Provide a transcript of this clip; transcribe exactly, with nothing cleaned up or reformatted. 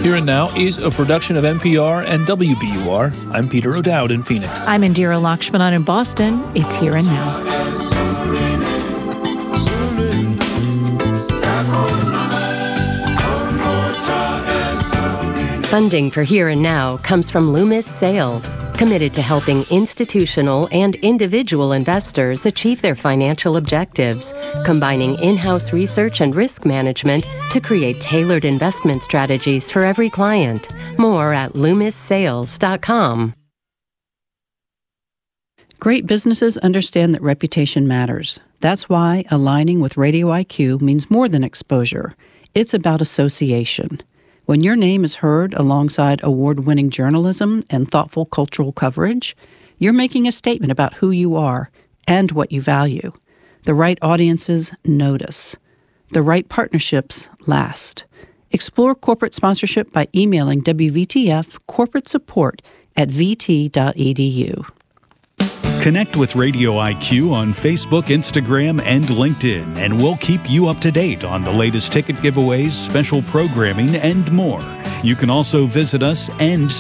Here and Now is a production of N P R and W B U R. I'm Peter O'Dowd in Phoenix. I'm Indira Lakshmanan in Boston. It's Here and Now. Funding for Here and Now comes from Loomis Sales, committed to helping institutional and individual investors achieve their financial objectives, combining in-house research and risk management to create tailored investment strategies for every client. More at loomis sales dot com. Great businesses understand that reputation matters. That's why aligning with Radio I Q means more than exposure. It's about association. When your name is heard alongside award-winning journalism and thoughtful cultural coverage, you're making a statement about who you are and what you value. The right audiences notice. The right partnerships last. Explore corporate sponsorship by emailing W V T F corporate support at v t dot e d u. Connect with Radio I Q on Facebook, Instagram, and LinkedIn, and we'll keep you up to date on the latest ticket giveaways, special programming, and more. You can also visit us and